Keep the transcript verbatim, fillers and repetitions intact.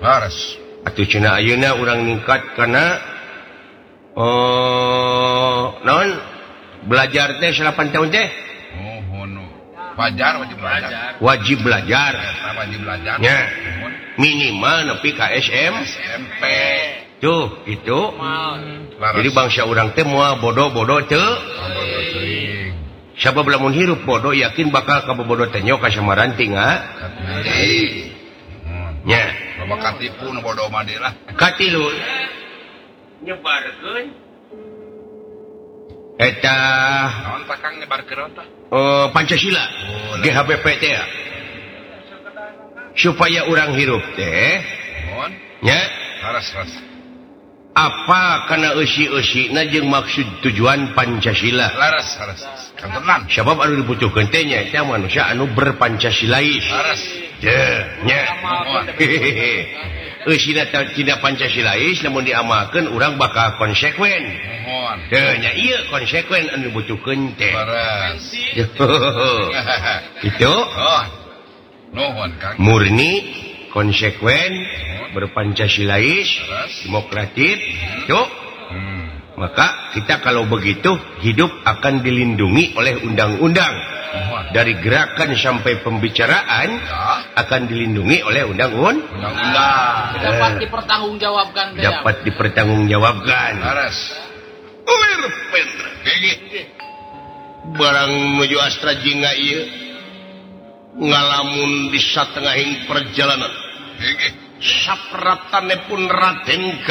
atuh cenah ayeuna urang ningkat kana oh non belajar teh salapan tahun teh oh hono wajar wajib belajar wajib belajar eta wajib belajar nya minimal nepi ka S M S M P tuh itu jadi bangsa urang teh moal bodoh-bodoh teu sabab lamun hirup bodoh yakin bakal kabobodoh teh nyok ka samaran tinggal nya loba katipu nu bodoh mah deui lah katilu nyebarkeun eta naon pakang nyebarkeun tah oh Pancasila G H B P teh supaya urang hirup teh mohon nya haras-haras apa kana eusi-eusina jeung maksud tujuan Pancasila laras haras kantenan sabab anu dibutuhkeun teh nya eta manusia anu berpancasilais haras teh nya eusina tidak Pancasilais namun diamalkeun urang bakal konsekuen mohon teh nya ieu konsekuen anu dibutuhkeun teh haras itu oh nuhun Kang murni konsekuen berpancasilais demokratis yuk hmm. maka kita kalau begitu hidup akan dilindungi oleh undang-undang dari gerakan sampai pembicaraan ya. akan dilindungi oleh undang-undang undang-undang dapat dipertanggungjawabkan dapat dipertanggungjawabkan haras ulir pendra barang menuju Astra jingga ieu ngalamun di satengahing perjalanan sapratanepun Raden